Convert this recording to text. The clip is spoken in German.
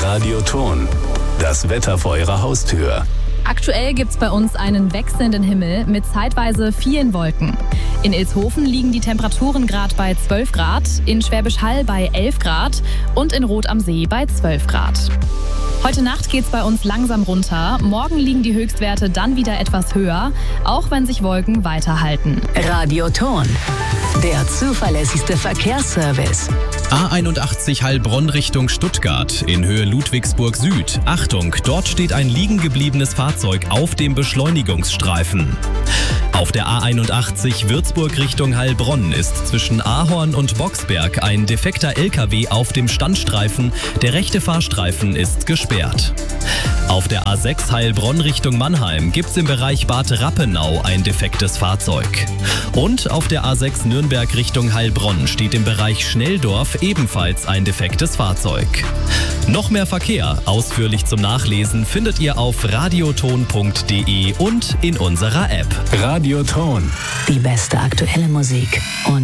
Radioton. Das Wetter vor Ihrer Haustür. Aktuell gibt's bei uns einen wechselnden Himmel mit zeitweise vielen Wolken. In Ilshofen liegen die Temperaturen gerade bei 12 Grad, in Schwäbisch Hall bei 11 Grad und in Rot am See bei 12 Grad. Heute Nacht geht's bei uns langsam runter. Morgen liegen die Höchstwerte dann wieder etwas höher, auch wenn sich Wolken weiterhalten. Radioton, der zuverlässigste Verkehrsservice. A81 Heilbronn Richtung Stuttgart in Höhe Ludwigsburg Süd. Achtung, dort steht ein liegen gebliebenes Fahrzeug auf dem Beschleunigungsstreifen. Auf der A81 Würzburg Richtung Heilbronn ist zwischen Ahorn und Boxberg ein defekter LKW auf dem Standstreifen. Der rechte Fahrstreifen ist gesperrt. Auf der A6 Heilbronn Richtung Mannheim gibt's im Bereich Bad Rappenau ein defektes Fahrzeug. Und auf der A6 Nürnberg Richtung Heilbronn steht im Bereich Schnelldorf ebenfalls ein defektes Fahrzeug. Noch mehr Verkehr, ausführlich zum Nachlesen, findet ihr auf radioton.de und in unserer App. Radioton. Die beste aktuelle Musik und